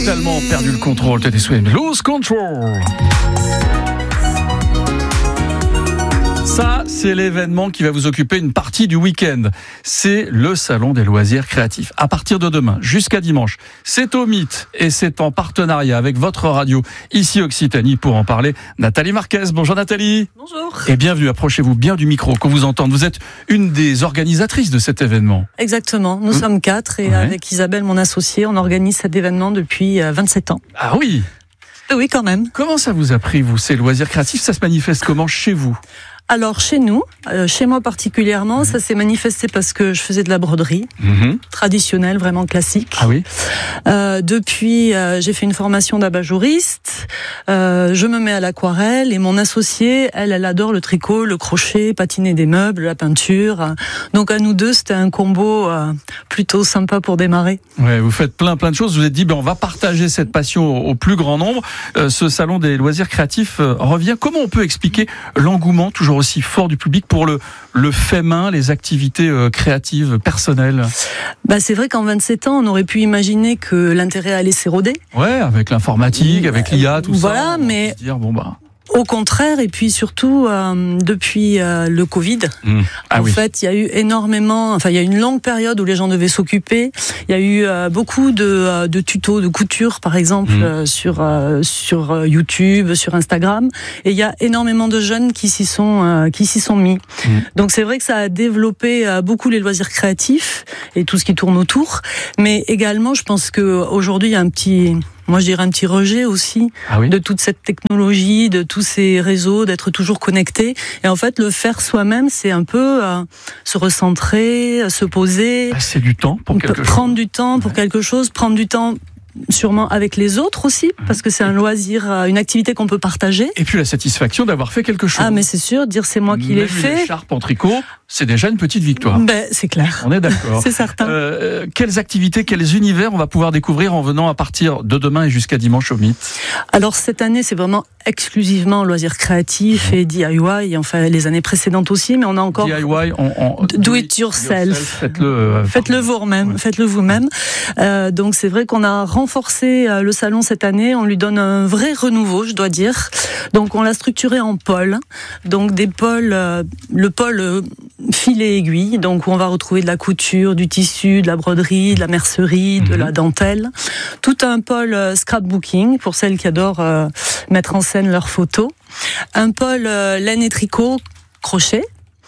totalement perdu le contrôle. Teddy Swims, Lose Control. Ça, c'est l'événement qui va vous occuper une partie du week-end. C'est le Salon des loisirs créatifs. À partir de demain, jusqu'à dimanche, c'est au Mythe et c'est en partenariat avec votre radio, ici Occitanie, pour en parler. Nathalie Marquez. Bonjour Nathalie. Bonjour. Et bienvenue, approchez-vous bien du micro, qu'on vous entende. Vous êtes une des organisatrices de cet événement. Exactement, nous sommes 4 et avec Isabelle, mon associée, on organise cet événement depuis 27 ans. Ah oui. Oui, quand même. Comment ça vous a pris, vous, ces loisirs créatifs? Ça se manifeste comment chez vous? Alors chez nous, chez moi particulièrement, ça s'est manifesté parce que je faisais de la broderie traditionnelle, vraiment classique. Ah oui. Depuis, j'ai fait une formation d'abat-jouriste. Je me mets à l'aquarelle et mon associée, elle adore le tricot, le crochet, patiner des meubles, la peinture. Donc à nous deux, c'était un combo plutôt sympa pour démarrer. Ouais, vous faites plein de choses. Vous vous êtes dit, on va partager cette passion au plus grand nombre. Ce salon des loisirs créatifs revient. Comment on peut expliquer l'engouement toujours aussi fort du public pour le fait main, les activités créatives, personnelles? C'est vrai qu'en 27 ans, on aurait pu imaginer que l'intérêt allait s'éroder. Ouais, avec l'informatique, avec l'IA, tout ça. Voilà, mais se dire, au contraire, et puis surtout depuis le Covid, en fait, il y a eu énormément, il y a une longue période où les gens devaient s'occuper. Il y a eu beaucoup de tutos de couture, par exemple, sur YouTube, sur Instagram, et il y a énormément de jeunes qui s'y sont mis. Donc c'est vrai que ça a développé beaucoup les loisirs créatifs et tout ce qui tourne autour, mais également, je pense que aujourd'hui il y a un petit rejet aussi de toute cette technologie, de tous ces réseaux, d'être toujours connecté. Et en fait, le faire soi-même, c'est un peu se recentrer, se poser. C'est du temps pour quelque chose. Prendre du temps pour quelque chose, prendre du temps sûrement avec les autres aussi, parce que c'est un loisir, une activité qu'on peut partager. Et puis la satisfaction d'avoir fait quelque chose. Ah, mais c'est sûr, dire c'est moi qui l'ai fait. Une écharpe en tricot, c'est déjà une petite victoire. C'est clair. On est d'accord. C'est certain. Quelles activités, quels univers on va pouvoir découvrir en venant à partir de demain et jusqu'à dimanche au Mythe? Alors cette année, c'est vraiment exclusivement loisirs créatifs et DIY, les années précédentes aussi, mais on a encore DIY, do it yourself. Faites-le vous-même. Donc c'est vrai qu'on a renforcé le salon cette année, on lui donne un vrai renouveau, je dois dire. Donc on l'a structuré en pôles. Donc des pôles, le pôle filet aiguille, donc où on va retrouver de la couture, du tissu, de la broderie, de la mercerie, de la dentelle. Tout un pôle scrapbooking pour celles qui adorent mettre en scène leurs photos. Un pôle laine et tricot, crochet.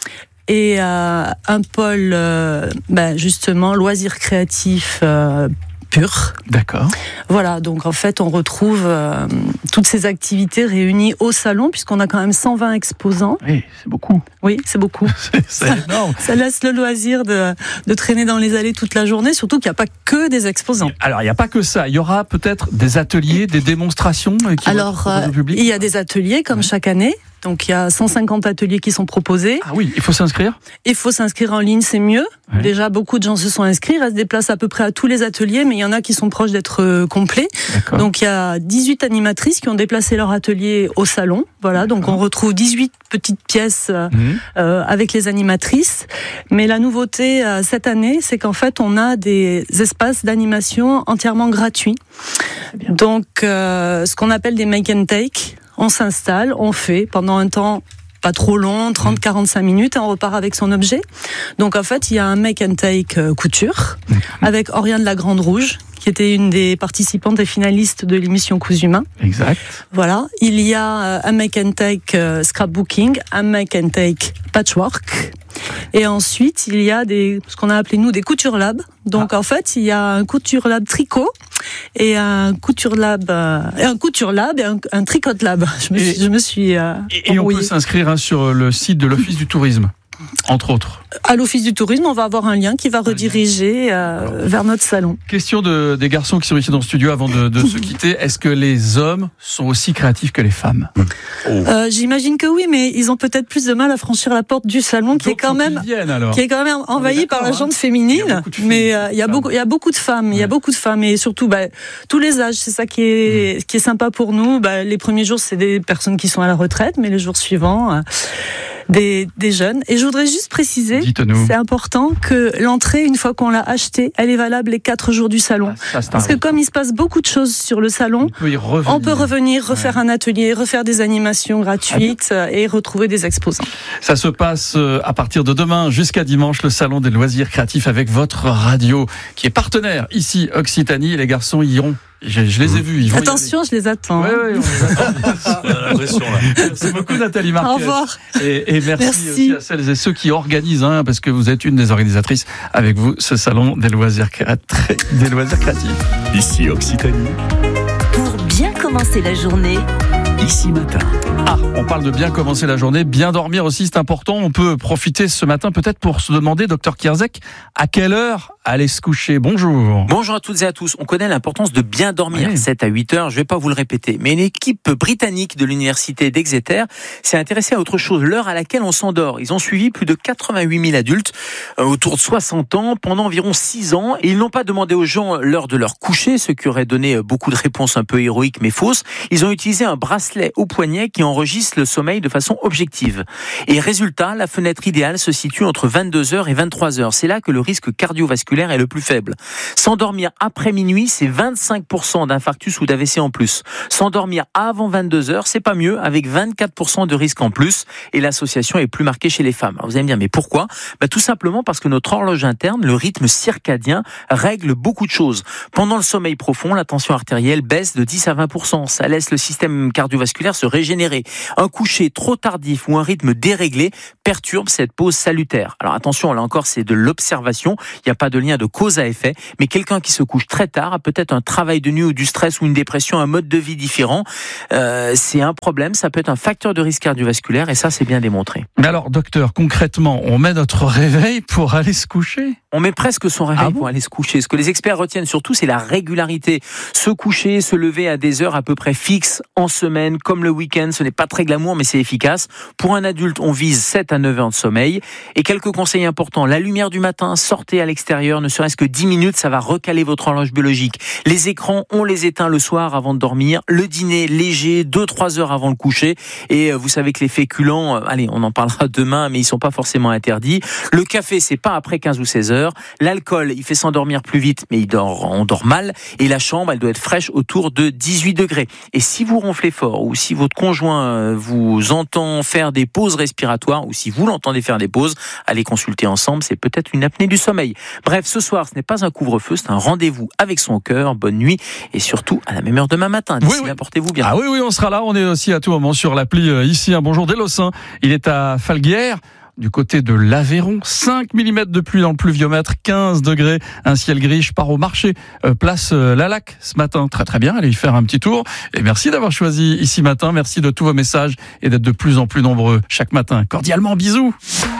Et un pôle, justement, loisirs créatifs pur. D'accord. Voilà, donc en fait, on retrouve toutes ces activités réunies au salon, puisqu'on a quand même 120 exposants. Oui, c'est beaucoup. Oui, c'est beaucoup. C'est énorme. Ça laisse le loisir de traîner dans les allées toute la journée, surtout qu'il n'y a pas que des exposants. Alors, il n'y a pas que ça. Il y aura peut-être des ateliers, des démonstrations qui vont être proposées au public. Il y a des ateliers, comme chaque année. Donc il y a 150 ateliers qui sont proposés. Ah oui, il faut s'inscrire? Il faut s'inscrire en ligne, c'est mieux. Ouais. Déjà, beaucoup de gens se sont inscrits. Il reste des places à peu près à tous les ateliers, mais il y en a qui sont proches d'être complets. D'accord. Donc il y a 18 animatrices qui ont déplacé leur atelier au salon. Voilà, donc on retrouve 18 petites pièces avec les animatrices. Mais la nouveauté cette année, c'est qu'en fait, on a des espaces d'animation entièrement gratuits. Donc ce qu'on appelle des make and take. On s'installe, on fait pendant un temps pas trop long, 30-45 minutes, et on repart avec son objet. Donc en fait, il y a un make and take couture avec Oriane de la Grande Rouge, qui était une des participantes et finalistes de l'émission Cousu Main. Exact. Voilà. Il y a un make and take scrapbooking, un make and take patchwork. Et ensuite, il y a ce qu'on a appelé nous des couture labs. Donc en fait, il y a un couture lab tricot et un couture lab et un tricot lab. Je me suis et on peut s'inscrire sur le site de l'Office du tourisme, entre autres. À l'Office du tourisme, on va avoir un lien qui va rediriger vers notre salon. Question des garçons qui sont ici dans le studio avant de se quitter. Est-ce que les hommes sont aussi créatifs que les femmes? J'imagine que oui, mais ils ont peut-être plus de mal à franchir la porte du salon qui est quand même envahi par la gente féminine. Mais il y a beaucoup de femmes. Il y a beaucoup de femmes et surtout tous les âges. C'est ça qui est sympa pour nous. Les premiers jours, c'est des personnes qui sont à la retraite, mais les jours suivants. des jeunes. Et je voudrais juste préciser, c'est important, que l'entrée, une fois qu'on l'a achetée, elle est valable les 4 jours du salon. Parce que comme il se passe beaucoup de choses sur le salon, on peut revenir, refaire un atelier, refaire des animations gratuites et retrouver des exposants. Ça se passe à partir de demain jusqu'à dimanche, le salon des loisirs créatifs avec votre radio qui est partenaire ici Occitanie. Les garçons y iront. Je les ai vus. Attention, je les attends. Oui, on les attend. Merci beaucoup Nathalie Marquez. Au revoir. Et merci aussi à celles et ceux qui organisent, parce que vous êtes une des organisatrices avec vous, ce salon des loisirs créatifs. Ici Occitanie. Pour bien commencer la journée. Ici Matin. On parle de bien commencer la journée, bien dormir aussi, c'est important. On peut profiter ce matin peut-être pour se demander, docteur Kierzek, à quelle heure aller se coucher. Bonjour. Bonjour à toutes et à tous. On connaît l'importance de bien dormir, 7 à 8 heures, je ne vais pas vous le répéter. Mais une équipe britannique de l'université d'Exeter s'est intéressée à autre chose, l'heure à laquelle on s'endort. Ils ont suivi plus de 88 000 adultes, autour de 60 ans, pendant environ 6 ans. Et ils n'ont pas demandé aux gens l'heure de leur coucher, ce qui aurait donné beaucoup de réponses un peu héroïques mais fausses. Ils ont utilisé un bracelet au poignet qui enregistre le sommeil de façon objective. Et résultat, la fenêtre idéale se situe entre 22h et 23h. C'est là que le risque cardiovasculaire est le plus faible. S'endormir après minuit, c'est 25% d'infarctus ou d'AVC en plus. S'endormir avant 22h, c'est pas mieux, avec 24% de risque en plus. Et l'association est plus marquée chez les femmes. Alors vous allez me dire, mais pourquoi ? Tout simplement parce que notre horloge interne, le rythme circadien, règle beaucoup de choses. Pendant le sommeil profond, la tension artérielle baisse de 10 à 20%. Ça laisse le système cardiovasculaire se régénérer. Un coucher trop tardif ou un rythme déréglé perturbe cette pause salutaire. Alors attention, là encore, c'est de l'observation. Il n'y a pas de lien de cause à effet. Mais quelqu'un qui se couche très tard a peut-être un travail de nuit ou du stress ou une dépression, un mode de vie différent. C'est un problème. Ça peut être un facteur de risque cardiovasculaire et ça, c'est bien démontré. Mais alors, docteur, concrètement, on met notre réveil pour aller se coucher ? On met presque son réveil pour aller se coucher. Ce que les experts retiennent surtout, c'est la régularité. Se coucher, se lever à des heures à peu près fixes en semaine, comme le week-end. Ce n'est pas très glamour, mais c'est efficace. Pour un adulte, on vise 7 à 9 heures de sommeil. Et quelques conseils importants. La lumière du matin, sortez à l'extérieur, ne serait-ce que 10 minutes, ça va recaler votre horloge biologique. Les écrans, on les éteint le soir avant de dormir. Le dîner léger, 2-3 heures avant le coucher. Et vous savez que les féculents, allez, on en parlera demain, mais ils sont pas forcément interdits. Le café, c'est pas après 15 ou 16 heures. L'alcool, il fait s'endormir plus vite, mais on dort mal. Et la chambre, elle doit être fraîche autour de 18 degrés. Et si vous ronflez fort, ou si votre conjoint vous entend faire des pauses respiratoires, ou si vous l'entendez faire des pauses, allez consulter ensemble, c'est peut-être une apnée du sommeil. Bref, ce soir, ce n'est pas un couvre-feu, c'est un rendez-vous avec son cœur. Bonne nuit, et surtout à la même heure demain matin. D'ici là, portez-vous bien. Ah oui, on sera là. On est aussi à tout moment sur l'appli ici. Un bonjour des Lossins. Il est à Falguière, du côté de l'Aveyron. 5 mm de pluie dans le pluviomètre, 15 degrés, un ciel gris. Je pars au marché, place Lalac ce matin. Très très bien, allez y faire un petit tour. Et merci d'avoir choisi Ici Matin. Merci de tous vos messages et d'être de plus en plus nombreux chaque matin. Cordialement, bisous.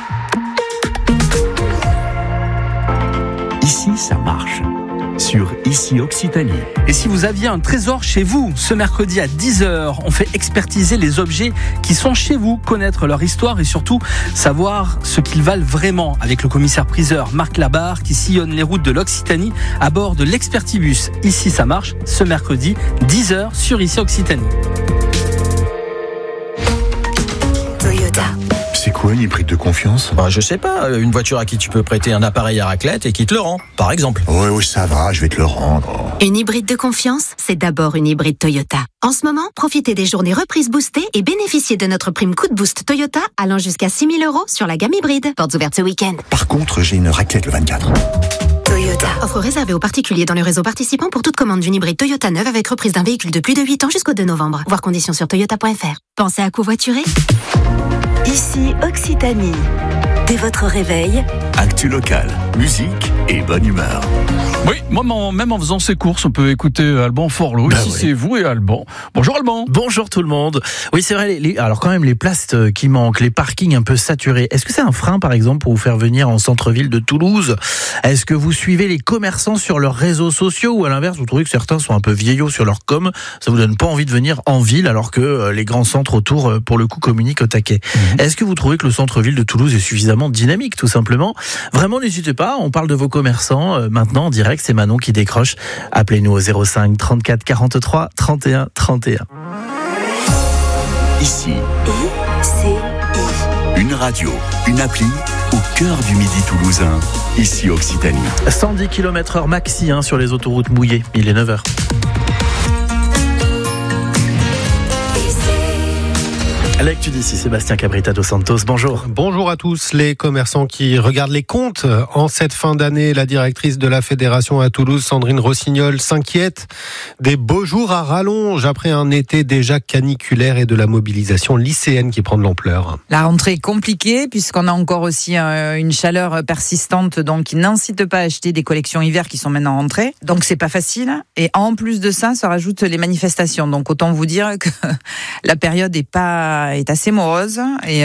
Ici, ça marche. Sur Ici Occitanie. Et si vous aviez un trésor chez vous, ce mercredi à 10h, on fait expertiser les objets qui sont chez vous, connaître leur histoire et surtout savoir ce qu'ils valent vraiment avec le commissaire-priseur Marc Labarre qui sillonne les routes de l'Occitanie à bord de l'Expertibus. Ici ça marche, ce mercredi 10h sur Ici Occitanie. Toyota. C'est quoi une hybride de confiance ? Je sais pas, une voiture à qui tu peux prêter un appareil à raclette et qui te le rend, par exemple. Oui, ça va, je vais te le rendre. Une hybride de confiance, c'est d'abord une hybride Toyota. En ce moment, profitez des journées reprises boostées et bénéficiez de notre prime coup de boost Toyota allant jusqu'à 6 000 € sur la gamme hybride. Portes ouvertes ce week-end. Par contre, j'ai une raclette le 24. Toyota. Offre réservée aux particuliers dans le réseau participant pour toute commande d'une hybride Toyota neuve avec reprise d'un véhicule de plus de 8 ans jusqu'au 2 novembre. Voir conditions sur toyota.fr. Pensez à covoiturer ? Ici Occitanie. Dès votre réveil, Actu locale, musique et bonne humeur. Oui, moi, même en faisant ses courses, on peut écouter Alban Forlot. Ici, c'est vous et Alban. Bonjour Alban. Bonjour tout le monde. Oui, c'est vrai, alors quand même les places qui manquent, les parkings un peu saturés. Est-ce que c'est un frein, par exemple, pour vous faire venir en centre-ville de Toulouse ? Est-ce que vous suivez les commerçants sur leurs réseaux sociaux ou à l'inverse, vous trouvez que certains sont un peu vieillots sur leur com ? Ça vous donne pas envie de venir en ville alors que les grands centres autour, pour le coup, communiquent au taquet. Est-ce que vous trouvez que le centre-ville de Toulouse est suffisamment dynamique, tout simplement ? Vraiment, n'hésitez pas, on parle de vos commerçants maintenant en direct, c'est Manon qui décroche. Appelez-nous au 05 34 43 31 31. Ici, Une radio, une appli au cœur du Midi toulousain, ici Occitanie. 110 km/h maxi sur les autoroutes mouillées. Il est 9h. L'actu d'ici, Sébastien Cabrita dos Santos, bonjour. Bonjour à tous. Les commerçants qui regardent les comptes en cette fin d'année, la directrice de la fédération à Toulouse, Sandrine Rossignol, s'inquiète des beaux jours à rallonge après un été déjà caniculaire et de la mobilisation lycéenne qui prend de l'ampleur. La rentrée est compliquée puisqu'on a encore aussi une chaleur persistante donc qui n'incite pas à acheter des collections hiver qui sont maintenant rentrées. Donc c'est pas facile. Et en plus de ça, se rajoutent les manifestations. Donc autant vous dire que la période est assez morose et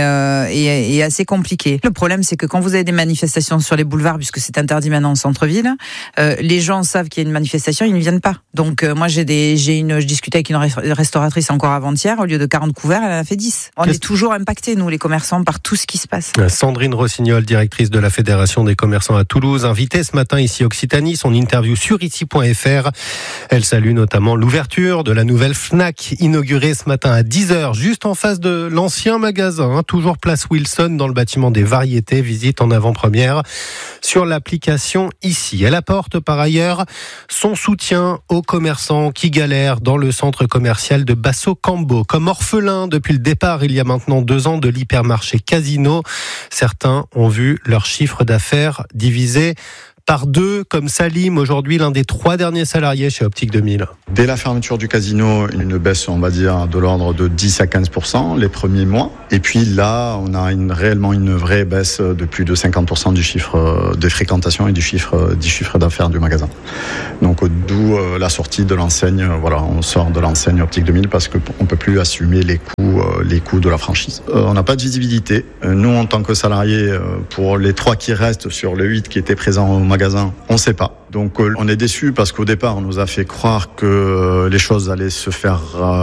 assez compliquée. Le problème, c'est que quand vous avez des manifestations sur les boulevards, puisque c'est interdit maintenant en centre-ville, les gens savent qu'il y a une manifestation, ils ne viennent pas. Donc moi, je discutais avec une restauratrice encore avant-hier, au lieu de 40 couverts, elle en a fait 10. On est toujours impactés, nous, les commerçants, par tout ce qui se passe. Sandrine Rossignol, directrice de la Fédération des commerçants à Toulouse, invitée ce matin ici Occitanie, son interview sur ici.fr. Elle salue notamment l'ouverture de la nouvelle Fnac, inaugurée ce matin à 10h, juste en face de l'ancien magasin, toujours place Wilson dans le bâtiment des Variétés. Visite en avant-première sur l'application ici. Elle apporte par ailleurs son soutien aux commerçants qui galèrent dans le centre commercial de Basso-Cambo. Comme orphelins depuis le départ il y a maintenant 2 ans de l'hypermarché Casino, certains ont vu leur chiffre d'affaires divisé par 2, comme Salim, aujourd'hui l'un des 3 derniers salariés chez Optique 2000. Dès la fermeture du casino, une baisse, on va dire, de l'ordre de 10 à 15% les premiers mois. Et puis là, on a réellement une vraie baisse de plus de 50% du chiffre des fréquentations et du chiffre d'affaires du magasin. Donc d'où la sortie de l'enseigne. Voilà, on sort de l'enseigne Optique 2000 parce qu'on ne peut plus assumer les coûts de la franchise. On n'a pas de visibilité. Nous, en tant que salariés, pour les 3 qui restent sur le 8 qui étaient présents au magasin, on ne sait pas. Donc on est déçus parce qu'au départ on nous a fait croire que les choses allaient se faire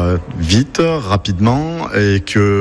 vite, rapidement et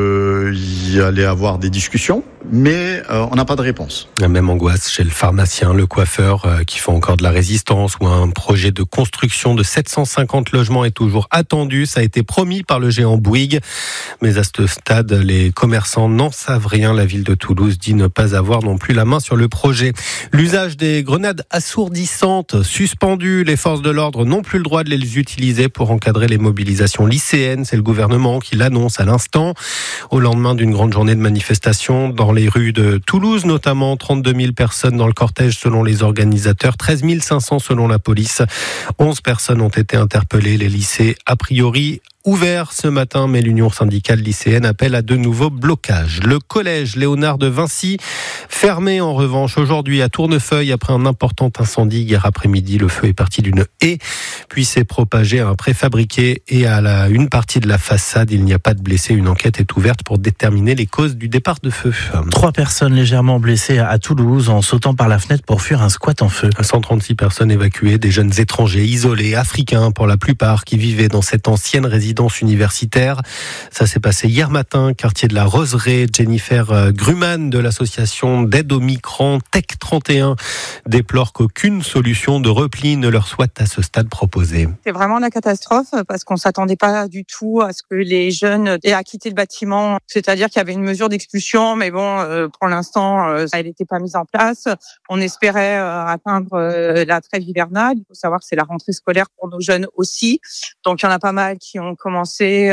qu'il allait avoir des discussions, mais on n'a pas de réponse. La même angoisse chez le pharmacien, le coiffeur qui font encore de la résistance, où un projet de construction de 750 logements est toujours attendu. Ça a été promis par le géant Bouygues, mais à ce stade les commerçants n'en savent rien. La ville de Toulouse dit ne pas avoir non plus la main sur le projet. L'usage des grenades assourdissantes suspendues, les forces de l'ordre n'ont plus le droit de les utiliser pour encadrer les mobilisations lycéennes. C'est le gouvernement qui l'annonce à l'instant, au lendemain d'une grande journée de manifestation dans les rues de Toulouse, notamment 32 000 personnes dans le cortège selon les organisateurs, 13 500 selon la police. 11 personnes ont été interpellées. Les lycées, a priori, ouvert ce matin, mais l'Union syndicale lycéenne appelle à de nouveaux blocages. Le collège Léonard de Vinci, fermé en revanche aujourd'hui à Tournefeuille après un important incendie hier après-midi. Le feu est parti d'une haie, puis s'est propagé à un préfabriqué et à une partie de la façade. Il n'y a pas de blessés. Une enquête est ouverte pour déterminer les causes du départ de feu. 3 personnes légèrement blessées à Toulouse en sautant par la fenêtre pour fuir un squat en feu. 136 personnes évacuées, des jeunes étrangers isolés, africains pour la plupart, qui vivaient dans cette ancienne résidence universitaire. Ça s'est passé hier matin, quartier de la Roseraie. Jennifer Gruman de l'association d'aide aux migrants Tech 31 déplore qu'aucune solution de repli ne leur soit à ce stade proposée. C'est vraiment la catastrophe parce qu'on s'attendait pas du tout à ce que les jeunes aient à quitter le bâtiment. C'est-à-dire qu'il y avait une mesure d'expulsion, mais bon, pour l'instant, elle n'était pas mise en place. On espérait atteindre la trêve hivernale. Il faut savoir que c'est la rentrée scolaire pour nos jeunes aussi. Donc il y en a pas mal qui ont commencé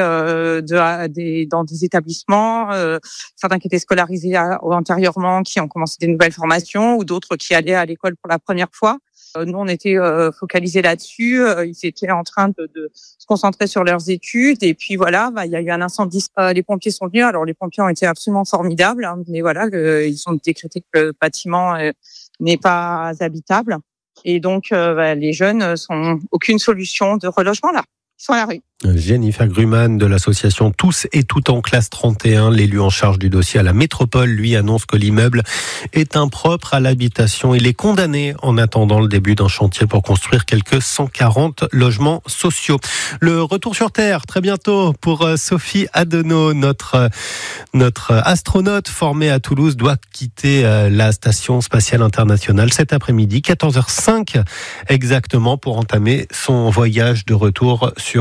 dans des établissements, certains qui étaient scolarisés antérieurement, qui ont commencé des nouvelles formations, ou d'autres qui allaient à l'école pour la première fois. Nous, on était focalisés là-dessus. Ils étaient en train de se concentrer sur leurs études. Et puis voilà, il y a eu un incendie. Les pompiers sont venus. Alors les pompiers ont été absolument formidables, mais voilà, ils ont décrété que le bâtiment n'est pas habitable. Et donc les jeunes n'ont aucune solution de relogement là. Ils sont à la rue. Jennifer Gruman de l'association Tous et Tout en classe 31, l'élu en charge du dossier à la métropole, lui annonce que l'immeuble est impropre à l'habitation. Il est condamné en attendant le début d'un chantier pour construire quelques 140 logements sociaux. Le retour sur Terre, très bientôt pour Sophie Adenau, notre astronaute formée à Toulouse, doit quitter la station spatiale internationale cet après-midi, 14h05 exactement, pour entamer son voyage de retour sur Terre.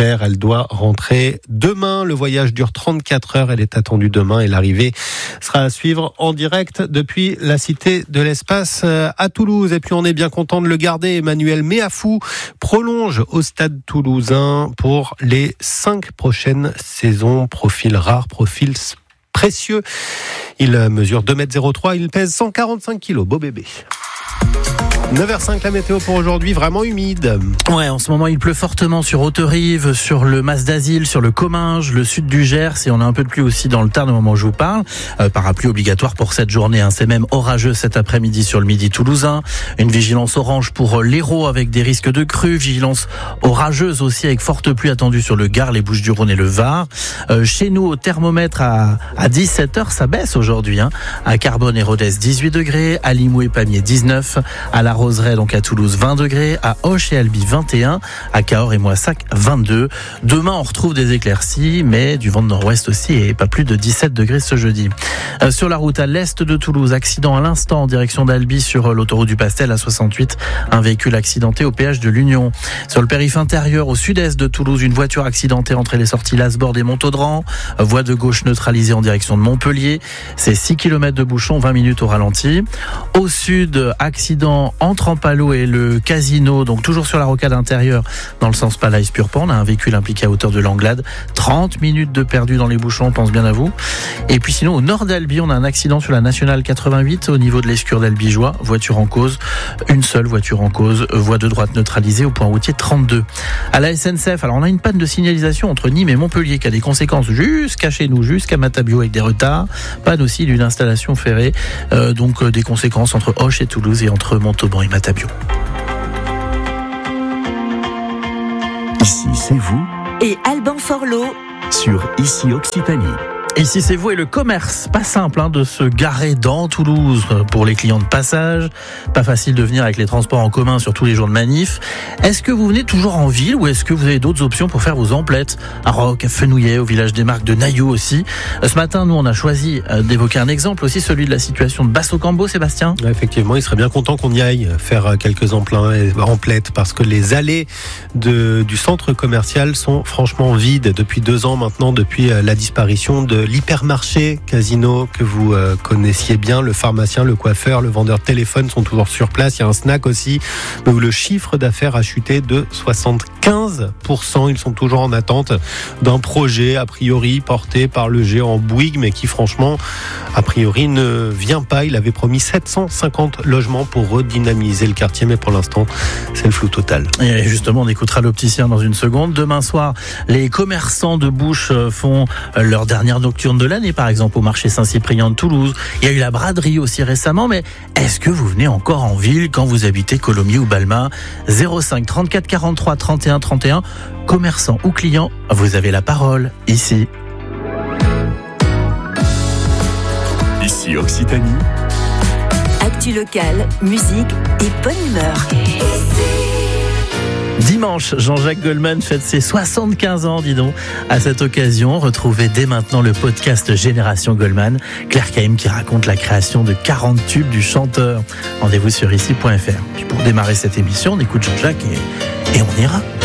d'affaires. Elle doit rentrer demain. Le voyage dure 34 heures. Elle est attendue demain et l'arrivée sera à suivre en direct depuis la Cité de l'Espace à Toulouse. Et puis on est bien content de le garder. Emmanuel Meafou prolonge au Stade toulousain pour les 5 prochaines saisons. Profil rare, profil précieux. Il mesure 2,03 m, il pèse 145 kg. Beau bébé. 9h05, la météo pour aujourd'hui, vraiment humide. Ouais, en ce moment, il pleut fortement sur Haute-Rive, sur le Mas d'Asile, sur le Comminges, le sud du Gers, et on a un peu de pluie aussi dans le Tarn au moment où je vous parle. Parapluie obligatoire pour cette journée, C'est même orageux cet après-midi sur le midi toulousain. Une vigilance orange pour l'Hérault avec des risques de crues. Vigilance orageuse aussi avec forte pluie attendue sur le Gard, les Bouches-du-Rhône et le Var. Chez nous, au thermomètre à 17h, ça baisse aujourd'hui. À Carbone et Rodez, 18 degrés. À Limoux et Pamiers, 19. À La Roseraie, donc à Toulouse, 20 degrés, à Auch et Albi, 21, à Cahors et Moissac, 22. Demain, on retrouve des éclaircies, mais du vent de nord-ouest aussi et pas plus de 17 degrés ce jeudi. Sur la route à l'est de Toulouse, accident à l'instant en direction d'Albi sur l'autoroute du Pastel à 68, un véhicule accidenté au péage de l'Union. Sur le périph' intérieur au sud-est de Toulouse, une voiture accidentée entre les sorties Lasbord et Montaudran, voie de gauche neutralisée en direction de Montpellier, c'est 6 km de bouchon, 20 minutes au ralenti. Au sud, accident entre Ampalo et le Casino, donc toujours sur la rocade intérieure dans le sens Palaïs-Purpan. On a un véhicule impliqué à hauteur de l'Anglade. 30 minutes de perdu dans les bouchons, on pense bien à vous. Et puis sinon, au nord d'Albi, on a un accident sur la nationale 88 au niveau de l'escure d'Albigeois. Voiture en cause, une seule voiture en cause, voie de droite neutralisée au point routier 32. À la SNCF, alors on a une panne de signalisation entre Nîmes et Montpellier qui a des conséquences jusqu'à chez nous, jusqu'à Matabio avec des retards. Panne aussi d'une installation ferrée, donc des conséquences entre Auch et Toulouse et entre Montauban et Matabio. Ici, c'est vous. Et Alban Forlot Sur Ici Occitanie. Ici c'est vous et le commerce, pas simple de se garer dans Toulouse pour les clients de passage, pas facile de venir avec les transports en commun sur tous les jours de manif. Est-ce que vous venez toujours en ville ou est-ce que vous avez d'autres options pour faire vos emplettes à Roques, à Fenouillet, au village des Marques de Nailloux aussi. Ce matin nous on a choisi d'évoquer un exemple aussi, celui de la situation de Basso-Cambo, Sébastien. Effectivement, il serait bien content qu'on y aille faire quelques emplettes parce que les allées du centre commercial sont franchement vides depuis 2 ans maintenant, depuis la disparition de l'hypermarché Casino que vous connaissiez bien, le pharmacien, le coiffeur, le vendeur de téléphone sont toujours sur place. Il y a un snack aussi où le chiffre d'affaires a chuté de 75%. Ils sont toujours en attente d'un projet a priori porté par le géant Bouygues, mais qui franchement a priori ne vient pas. Il avait promis 750 logements pour redynamiser le quartier, mais pour l'instant c'est le flou total. Et justement on écoutera l'opticien dans une seconde. Demain soir, les commerçants de bouche font leur dernière nocturne de l'année, par exemple au marché Saint-Cyprien de Toulouse. Il y a eu la braderie aussi récemment, mais est-ce que vous venez encore en ville quand vous habitez Colomiers ou Balma? 05 34 43 31 31. Commerçants ou clients, vous avez la parole ici. Ici Occitanie. Actu locale, musique et bonne humeur. Dimanche, Jean-Jacques Goldman fête ses 75 ans, dis donc. À cette occasion, retrouvez dès maintenant le podcast Génération Goldman. Claire Caïm qui raconte la création de 40 tubes du chanteur. Rendez-vous sur ici.fr. Puis pour démarrer cette émission, on écoute Jean-Jacques et on ira.